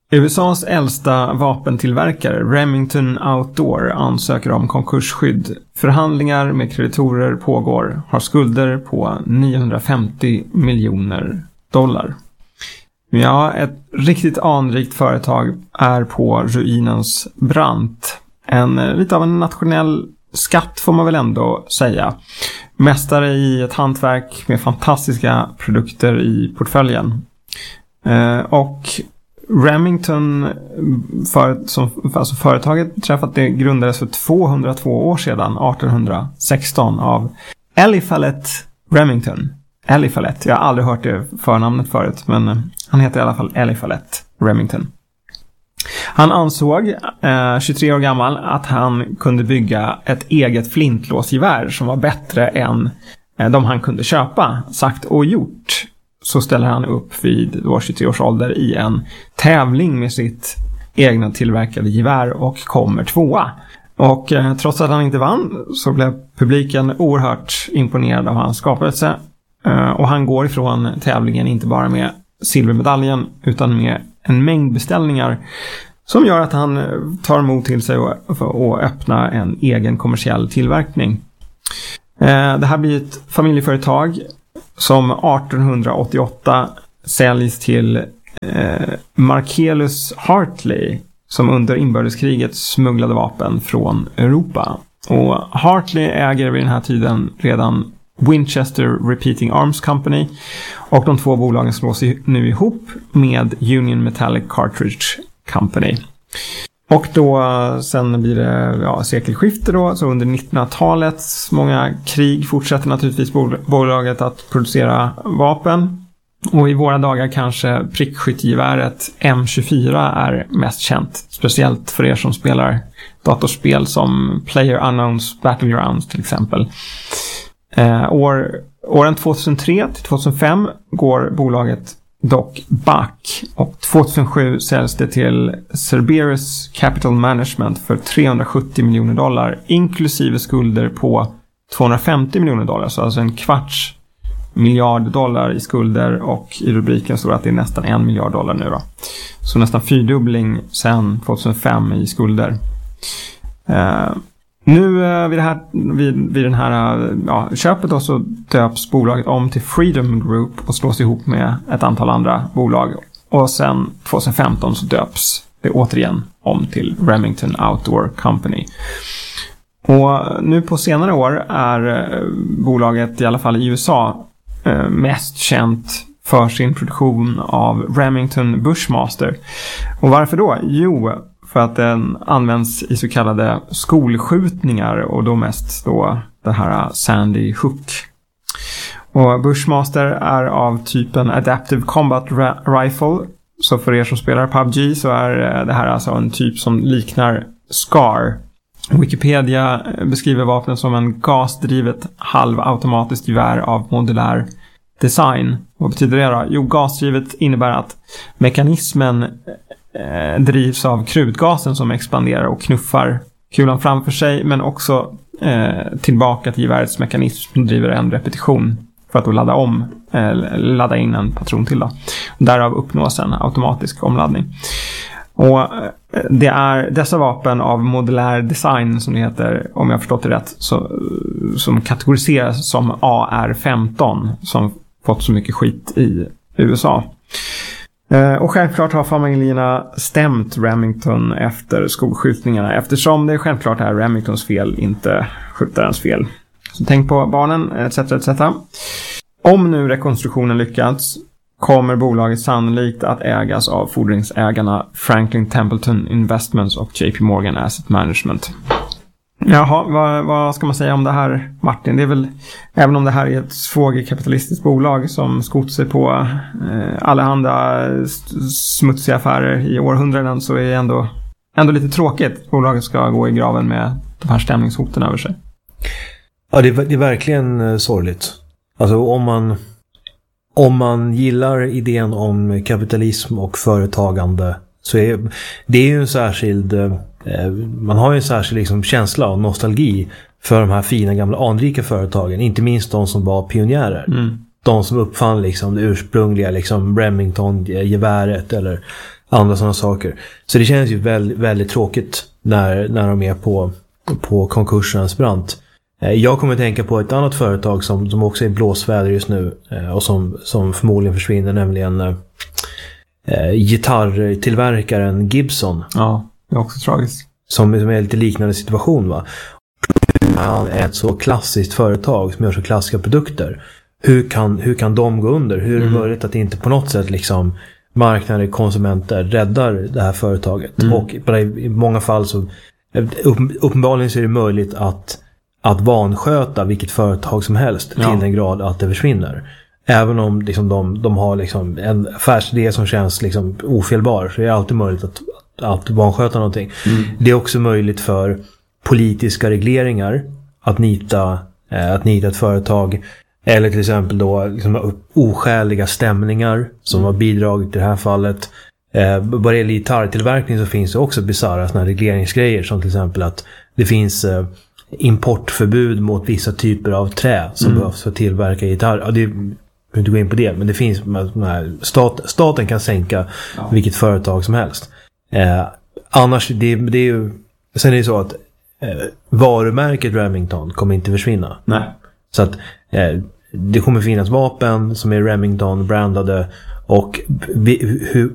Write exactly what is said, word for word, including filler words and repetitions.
U S A:s äldsta vapentillverkare, Remington Outdoor, ansöker om konkursskydd. Förhandlingar med kreditorer pågår, har skulder på niohundrafemtio miljoner dollar. Ja, ett riktigt anrikt företag är på ruinens brant. En, lite av en nationell skatt får man väl ändå säga. Mästare i ett hantverk med fantastiska produkter i portföljen. Eh, och Remington, för, som, alltså företaget träffat det grundades för tvåhundratvå år sedan, artonhundrasexton, av Eliphalet Remington. Eliphalet, jag har aldrig hört det förnamnet förut, men han heter i alla fall Eliphalet Remington. Han ansåg, eh, tjugotre år gammal, att han kunde bygga ett eget flintlåsgevär som var bättre än eh, de han kunde köpa. Sagt och gjort, så ställer han upp vid då tjugotre års ålder i en tävling med sitt egna tillverkade gevär och kommer tvåa. Och eh, trots att han inte vann så blev publiken oerhört imponerad av hans skapelse. Eh, och han går ifrån tävlingen inte bara med silvermedaljen utan med en mängd beställningar som gör att han tar emot till sig och, och öppnar en egen kommersiell tillverkning. Eh, det här blir ett familjeföretag som artonhundraåttioåtta säljs till eh, Marcellus Hartley, som under inbördeskriget smugglade vapen från Europa. Och Hartley äger vid den här tiden redan Winchester Repeating Arms Company, och de två bolagen slås nu ihop med Union Metallic Cartridge Company. Och då sen blir det ja, sekelskifte då, så under nittonhundratalets många krig fortsätter naturligtvis bolaget att producera vapen. Och i våra dagar kanske prickskyttegeväret M tjugofyra är mest känt, speciellt för er som spelar datorspel som PlayerUnknown's Battlegrounds till exempel. Eh, år, åren tvåtusentre till tvåtusenfem går bolaget dock back, och tvåtusensju säljs det till Cerberus Capital Management för trehundrasjuttio miljoner dollar inklusive skulder på tvåhundrafemtio miljoner dollar, så alltså en kvarts miljard dollar i skulder, och i rubriken står att det är nästan en miljard dollar nu då. Så nästan fyrdubbling sedan tvåtusenfem i skulder. Eh, Nu eh, vid, det här, vid, vid den här ja, köpet då, så döps bolaget om till Freedom Group och slås ihop med ett antal andra bolag. Och sen tjugohundrafemton så döps det återigen om till Remington Outdoor Company. Och nu på senare år är eh, bolaget, i alla fall i U S A, eh, mest känt för sin produktion av Remington Bushmaster. Och varför då? Jo, för att den används i så kallade skolskjutningar, och då mest då det här Sandy Hook. Och Bushmaster är av typen Adaptive Combat Ra- Rifle. Så för er som spelar P U B G så är det här alltså en typ som liknar SCAR. Wikipedia beskriver vapnet som en gasdrivet halvautomatiskt gevär av modulär design. Vad betyder det då? Jo, gasdrivet innebär att mekanismen eh, drivs av krutgasen som expanderar och knuffar kulan framför sig, men också eh, tillbaka till gevärets mekanism som driver en repetition för att då ladda om, eh, ladda in en patron till då. Därav uppnås en automatisk omladdning. Och det är dessa vapen av modulär design, som det heter, om jag har förstått det rätt, så, som kategoriseras som A R femton, som fått så mycket skit i U S A. Eh, och självklart har familjerna stämt Remington efter skolskjutningarna, eftersom det självklart är Remingtons fel, inte skjutarens fel. Så tänk på barnen, et cetera et cetera. Om nu rekonstruktionen lyckats, kommer bolaget sannolikt att ägas av fordringsägarna Franklin Templeton Investments och J P Morgan Asset Management. Jaha, vad, vad ska man säga om det här, Martin? Det är väl, även om det här är ett svågerkapitalistiskt bolag som skott sig på eh, allehanda smutsiga affärer i århundraden, så är det ändå, ändå lite tråkigt. Bolaget ska gå i graven med de här stämningshoten över sig. Ja, det är, det är verkligen eh, sorgligt. Alltså om man... Om man gillar idén om kapitalism och företagande, så är det är ju en särskild, eh, man har ju en särskild liksom känsla och nostalgi för de här fina gamla anrika företagen, inte minst de som var pionjärer. Mm. De som uppfann liksom det ursprungliga liksom Remington-geväret, eller andra sådana saker. Så det känns ju väldigt, väldigt tråkigt när, när de är på, på konkursens brant. Jag kommer att tänka på ett annat företag som, som också är blåsväder just nu och som, som förmodligen försvinner, nämligen eh, gitarrtillverkaren Gibson. Ja, det är också tragiskt. Som, som är lite liknande situation, va? Han är ett så klassiskt företag som gör så klassiska produkter. Hur kan, hur kan de gå under? Hur är det mm. möjligt att inte på något sätt liksom marknader, konsumenter räddar det här företaget? Mm. Och i många fall så uppenbarligen så är det möjligt att att vansköta vilket företag som helst till ja. en grad att det försvinner. Även om liksom de, de har liksom en affärsidé som känns liksom ofelbar, så är det alltid möjligt att, att vansköta någonting. Mm. Det är också möjligt för politiska regleringar att nita, eh, att nita ett företag, eller till exempel då liksom oskäliga stämningar som har bidragit i det här fallet. Eh, vad det gäller gitarrtillverkning så finns det också bizarra såna här regleringsgrejer, som till exempel att det finns eh, importförbud mot vissa typer av trä som mm. behövs för att tillverka gitarr. Ja, det behöver inte gå in på det, men det finns här, stat, staten kan sänka ja. vilket företag som helst. Eh, annars, det, det är ju, sen är det så att eh, varumärket Remington kommer inte försvinna. Nej. Så att eh, det kommer finnas vapen som är Remington brandade, och vi, hur,